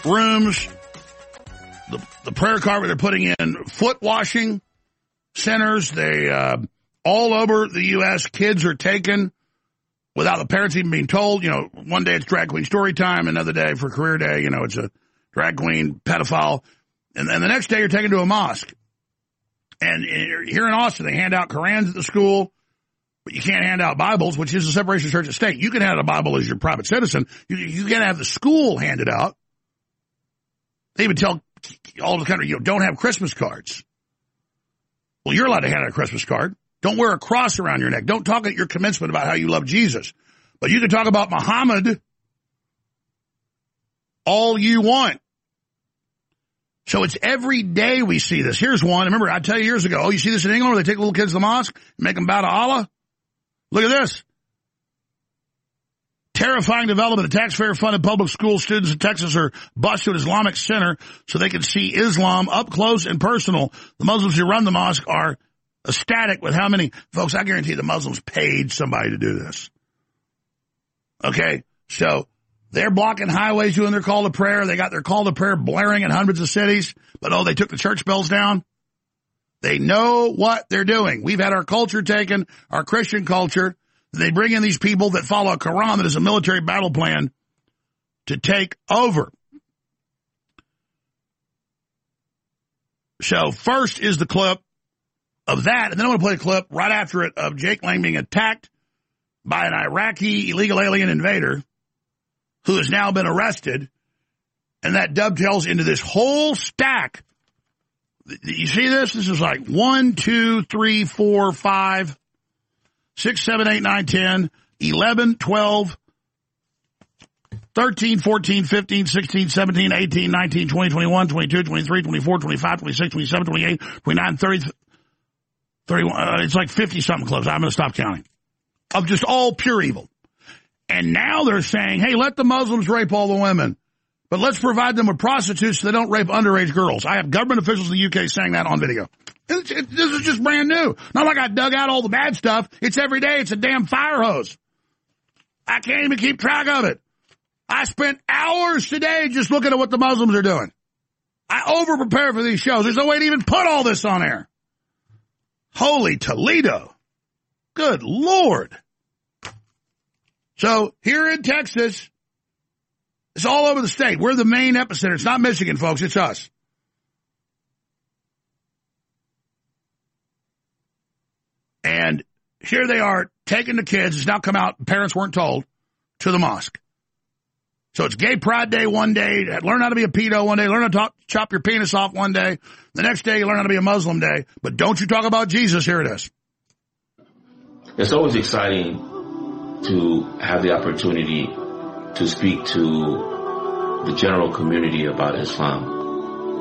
rooms, the prayer carpet they're putting in, foot washing centers. They all over the U.S., kids are taken without the parents even being told. You know, one day it's drag queen story time, another day for career day, you know, it's a drag queen pedophile. And then the next day you're taken to a mosque. And here in Austin, they hand out Korans at the school, but you can't hand out Bibles, which is the separation of church and state. You can hand out a Bible as your private citizen. You can't have the school hand it out. They even tell all the country, you know, don't have Christmas cards. Well, you're allowed to hand out a Christmas card. Don't wear a cross around your neck. Don't talk at your commencement about how you love Jesus. But you can talk about Muhammad all you want. So it's every day we see this. Here's one. Remember, I tell you years ago, you see this in England where they take little kids to the mosque and make them bow to Allah? Look at this. Terrifying development. The taxpayer-funded public school students in Texas are bused to an Islamic center so they can see Islam up close and personal. The Muslims who run the mosque are ecstatic with how many. Folks, I guarantee the Muslims paid somebody to do this. Okay? So they're blocking highways doing their call to prayer. They got their call to prayer blaring in hundreds of cities. But, they took the church bells down. They know what they're doing. We've had our culture taken, our Christian culture. They bring in these people that follow a Quran that is a military battle plan to take over. So first is the clip of that, and then I'm going to play a clip right after it of Jake Lang being attacked by an Iraqi illegal alien invader who has now been arrested, and that dovetails into this whole stack. You see this? This is like 1, 2, 3, 4, 5, 6, 7, 8, 9, 10, 11, 12, 13, 14, 15, 16, 17, 18, 19, 20, 21, 22, 23, 24, 25, 26, 27, 28, 29, 30, 31. It's like 50-something clips. I'm going to stop counting. Of just all pure evil. And now they're saying, hey, let the Muslims rape all the women, but let's provide them with prostitutes so they don't rape underage girls. I have government officials in the UK saying that on video. This is just brand new. Not like I dug out all the bad stuff. It's every day. It's a damn fire hose. I can't even keep track of it. I spent hours today just looking at what the Muslims are doing. I over-prepare for these shows. There's no way to even put all this on air. Holy Toledo. Good Lord. So here in Texas, it's all over the state. We're the main epicenter. It's not Michigan, folks. It's us. And here they are taking the kids. It's now come out. Parents weren't told to the mosque. So it's Gay Pride Day one day. Learn how to be a pedo one day. Learn how to chop your penis off one day. The next day you learn how to be a Muslim day. But don't you talk about Jesus. Here it is. It's always exciting to have the opportunity to speak to the general community about Islam.